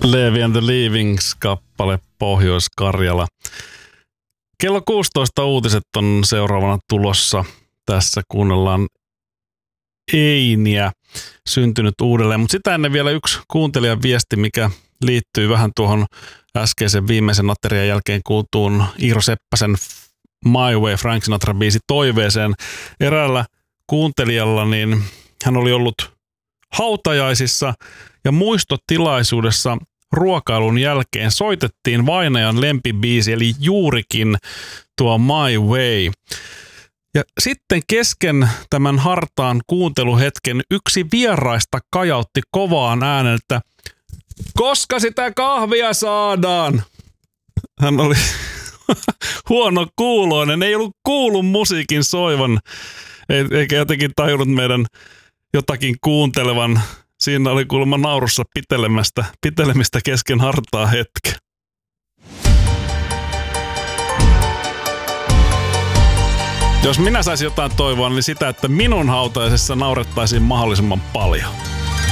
Levi and the Leavings-kappale Pohjois-Karjala. Kello 16 uutiset on seuraavana tulossa. Tässä kuunnellaan Einiä, syntynyt uudelleen. Mutta sitä ennen vielä yksi kuuntelijan viesti, mikä liittyy vähän tuohon äskeisen viimeisen aterian jälkeen kuultuun Iiro Seppäsen My Way Frank Sinatra-biisi toiveeseen. Eräällä kuuntelijalla niin hän oli ollut hautajaisissa ja muistotilaisuudessa ruokailun jälkeen soitettiin vainajan lempibiisi, eli juurikin tuo My Way. Ja sitten kesken tämän hartaan kuunteluhetken yksi vieraista kajautti kovaan ääneltä, koska sitä kahvia saadaan? Hän oli huono kuuloinen, ei ollut kuullut musiikin soivan, eikä jotenkin tajunnut meidän jotakin kuuntelevan. Siinä oli kuulemma naurussa pitelemistä kesken hartaa hetken. Jos minä saisin jotain toivoa, niin sitä, että minun hautajaisessa naurettaisiin mahdollisimman paljon.